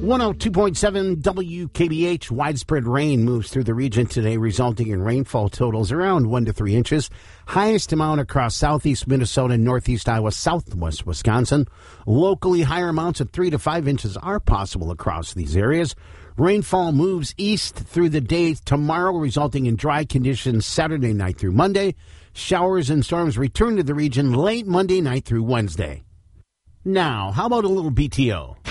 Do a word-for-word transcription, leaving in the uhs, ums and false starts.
one oh two point seven W K B H. Widespread rain moves through the region today, resulting in rainfall totals around one to three inches. Highest amount across southeast Minnesota and northeast Iowa, southwest Wisconsin. Locally, higher amounts of three to five inches are possible across these areas. Rainfall moves east through the day tomorrow, resulting in dry conditions Saturday night through Monday. Showers and storms return to the region late Monday night through Wednesday. Now, how about a little B T O?